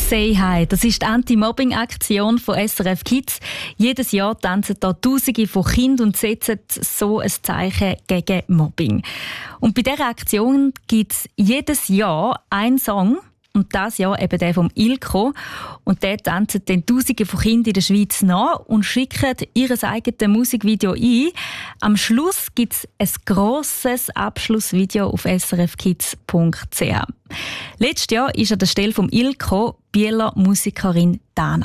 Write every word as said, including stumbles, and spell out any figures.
Say Hi, das ist die Anti-Mobbing-Aktion von S R F Kids. Jedes Jahr tanzen da Tausende von Kindern und setzen so ein Zeichen gegen Mobbing. Und bei dieser Aktion gibt es jedes Jahr einen Song, und das Jahr eben der vom Ilko. Und der tanzen dann Tausende von Kindern in der Schweiz nach und schicken ihr eigenes Musikvideo ein. Am Schluss gibt es ein grosses Abschlussvideo auf s r f kids punkt c h. Letztes Jahr ist an der Stelle vom Ilko Bieler Musikerin Dana.